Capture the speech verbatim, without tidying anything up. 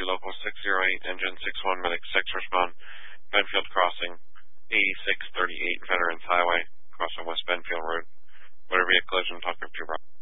local six zero eight, engine six one, medic six, respond. Benfield Crossing, eighty-six thirty-eight Veterans Highway, crossing West Benfield Road. Whatever be a collision, talk to Bravo.